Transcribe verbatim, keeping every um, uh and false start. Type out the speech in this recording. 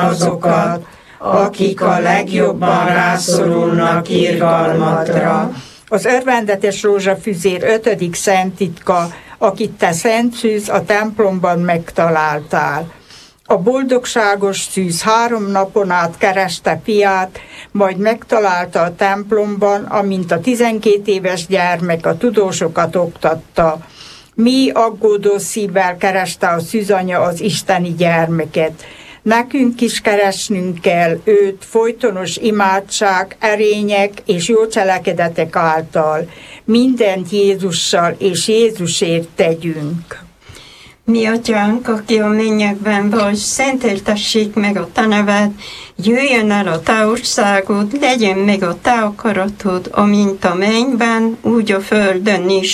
azokat, akik a legjobban rászorulnak irgalmadra. Az örvendetes rózsafüzér ötödik szent titka, akit te szent szűz a templomban megtaláltál. A boldogságos szűz három napon át kereste fiát, majd megtalálta a templomban, amint a tizenkét éves gyermek a tudósokat oktatta. Mi aggódó szívvel kereste a szűzanya az isteni gyermeket. Nekünk is keresnünk kell őt folytonos imádság, erények és jó cselekedetek által. Mindent Jézussal és Jézusért tegyünk. Mi atyánk, aki a mennyekben vagy, szenteltessék meg a te neved, jöjjön el a te országod, legyen meg a te akaratod, amint a mennyben, úgy a földön is.